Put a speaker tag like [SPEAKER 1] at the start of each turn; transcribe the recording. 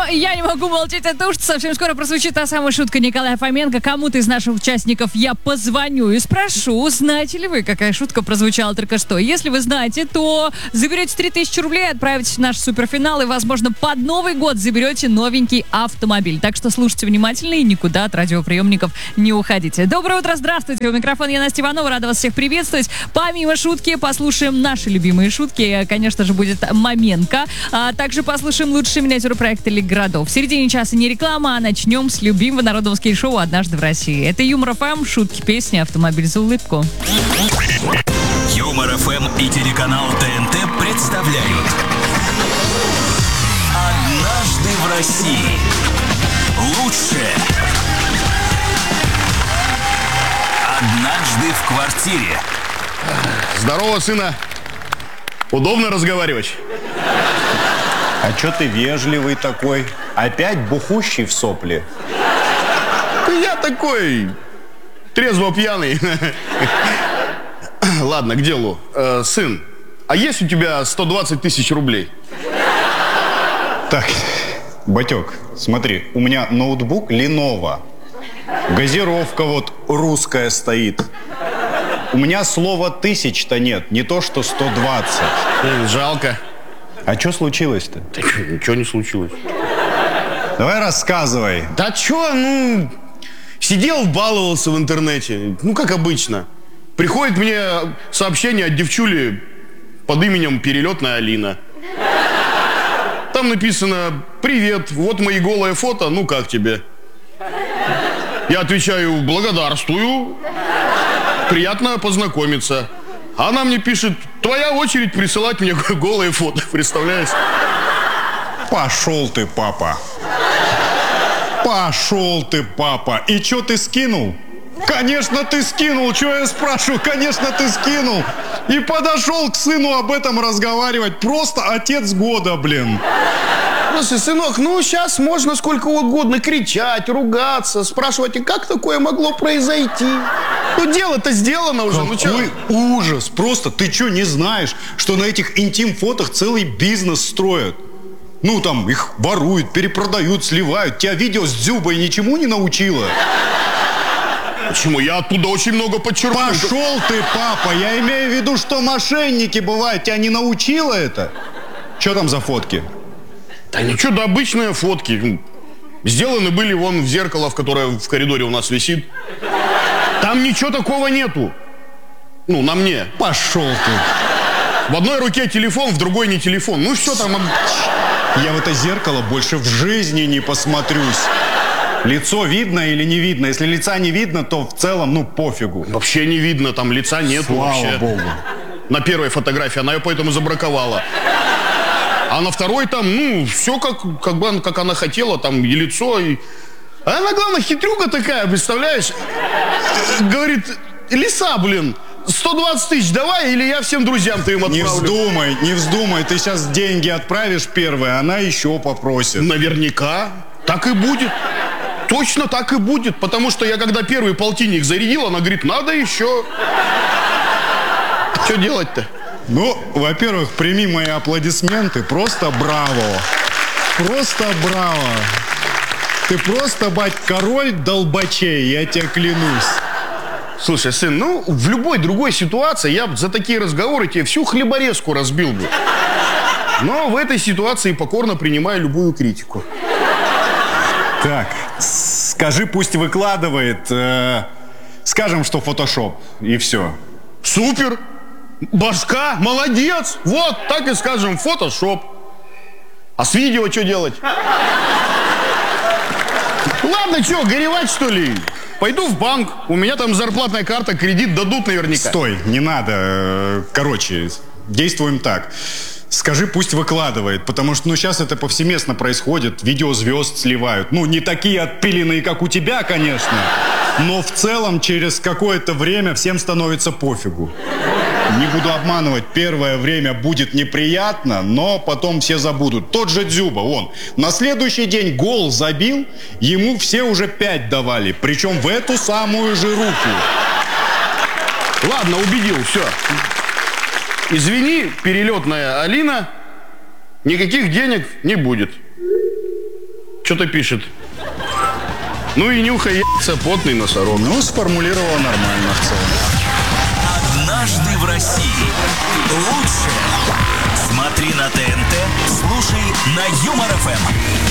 [SPEAKER 1] Но я не могу молчать о том, что совсем скоро прозвучит та самая шутка Николая Фоменко. Кому-то из наших участников я позвоню и спрошу, знаете ли вы, какая шутка прозвучала только что. Если вы знаете, то заберете 3000 рублей, отправитесь в наш суперфинал и, возможно, под Новый год заберете новенький автомобиль. Так что слушайте внимательно и никуда от радиоприемников не уходите. Доброе утро, здравствуйте. У микрофона я, Настя Иванова, рада вас всех приветствовать. Помимо шутки, послушаем наши любимые шутки. Конечно же, будет Маменко. Также послушаем лучшие миниатюры проекта «Лиг городов». В середине часа не реклама, а начнем с любимого народного скейт-шоу «Однажды в России». Это Юмор ФМ, шутки, песни, автомобиль за улыбку.
[SPEAKER 2] Юмор ФМ и телеканал ТНТ представляют «Однажды в России». Лучшее. Однажды в квартире.
[SPEAKER 3] Здорово, сына. Удобно разговаривать?
[SPEAKER 4] А чё ты вежливый такой? Опять бухущий в сопли?
[SPEAKER 3] Я такой трезво пьяный. Ладно, к делу. Сын, а есть у тебя 120 тысяч рублей?
[SPEAKER 4] Так, батёк, смотри, у меня ноутбук Lenovo. Газировка вот русская стоит. У меня слова 1000-то нет, не то что 120.
[SPEAKER 3] Жалко.
[SPEAKER 4] А что случилось-то?
[SPEAKER 3] Ничего не случилось.
[SPEAKER 4] Давай рассказывай.
[SPEAKER 3] Да чё, сидел, баловался в интернете. Как обычно. Приходит мне сообщение от девчули под именем Перелетная Алина. Там написано: «Привет, вот мои голые фото, как тебе?» Я отвечаю: «Благодарствую. Приятно познакомиться». А она мне пишет: «Твоя очередь присылать мне голые фото». Представляешь?
[SPEAKER 4] Пошел ты, папа. Пошел ты, папа. И чё ты скинул? Конечно, ты скинул. Чё я спрашиваю? Конечно, ты скинул. И подошел к сыну об этом разговаривать. Просто отец года, блин.
[SPEAKER 3] Слушай, сынок, сейчас можно сколько угодно кричать, ругаться, спрашивать, и как такое могло произойти? Дело-то сделано уже.
[SPEAKER 4] Какой ужас. Просто ты что, не знаешь, что на этих интим-фотах целый бизнес строят? Там их воруют, перепродают, сливают. Тебя видео с Дзюбой ничему не научило?
[SPEAKER 3] Почему? Я оттуда очень много подчеркнул.
[SPEAKER 4] Пошел ты, папа. Я имею в виду, что мошенники бывают. Тебя не научило это? Что там за фотки?
[SPEAKER 3] Да ничего, да обычные фотки. Сделаны были вон в зеркало, которое в коридоре у нас висит. Там ничего такого нету. На мне.
[SPEAKER 4] Пошел ты.
[SPEAKER 3] В одной руке телефон, в другой не телефон. Что там?
[SPEAKER 4] Я в это зеркало больше в жизни не посмотрюсь. Лицо видно или не видно? Если лица не видно, то в целом, пофигу.
[SPEAKER 3] Вообще не видно, там лица нету.
[SPEAKER 4] Слава
[SPEAKER 3] вообще.
[SPEAKER 4] Богу.
[SPEAKER 3] На первой фотографии она ее поэтому забраковала. А на второй там, все как она хотела, там и лицо, и... А она, главное, хитрюга такая, представляешь? Говорит: «Лиса, 120 тысяч давай, или я всем друзьям твоим отправлю».
[SPEAKER 4] Не вздумай, ты сейчас деньги отправишь первые, она еще попросит.
[SPEAKER 3] Наверняка так и будет. Точно так и будет, потому что я когда первый полтинник зарядил, она говорит: «Надо еще». Что делать-то?
[SPEAKER 4] Во-первых, прими мои аплодисменты. Просто браво. Просто браво. Ты просто, бать, король долбачей, я тебе клянусь.
[SPEAKER 3] Слушай, сын, в любой другой ситуации я бы за такие разговоры тебе всю хлеборезку разбил бы. Но в этой ситуации покорно принимаю любую критику.
[SPEAKER 4] Так, скажи, пусть выкладывает. Скажем, что фотошоп, и все.
[SPEAKER 3] Супер! Башка, молодец! Вот, так и скажем, фотошоп. А с видео что делать? Ладно, что, горевать, что ли? Пойду в банк, у меня там зарплатная карта, кредит дадут наверняка.
[SPEAKER 4] Стой, не надо. Короче, действуем так. Скажи, пусть выкладывает, потому что, сейчас это повсеместно происходит. Видео звезд сливают. Не такие отпиленные, как у тебя, конечно. Но в целом, через какое-то время всем становится пофигу. Не буду обманывать, первое время будет неприятно, но потом все забудут. Тот же Дзюба, на следующий день гол забил, ему все уже 5 давали, причем в эту самую же руку.
[SPEAKER 3] Ладно, убедил, все. Извини, Перелетная Алина, никаких денег не будет. Что-то пишет. Ну и нюхай яйца, потный носорог.
[SPEAKER 4] Ну, сформулировала нормально в целом.
[SPEAKER 2] Однажды в России. Лучшее. Смотри на ТНТ, слушай на Юмор ФМ.